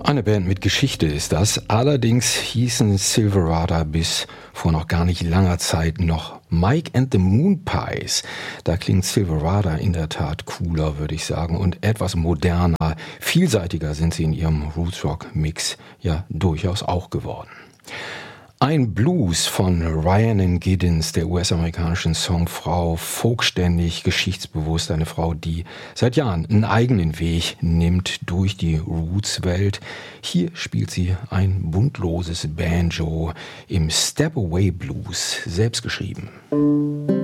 Eine Band mit Geschichte ist das. Allerdings hießen Silverado bis vor noch gar nicht langer Zeit noch Mike and the Moonpies. Da klingt Silverado in der Tat cooler, würde ich sagen, und etwas moderner. Vielseitiger sind sie in ihrem Roots-Rock-Mix ja durchaus auch geworden. Ein Blues von Rhiannon Giddens, der US-amerikanischen Songfrau, folkständig, geschichtsbewusst, eine Frau, die seit Jahren einen eigenen Weg nimmt durch die Roots-Welt. Hier spielt sie ein buntloses Banjo im Step Away Blues, selbst geschrieben.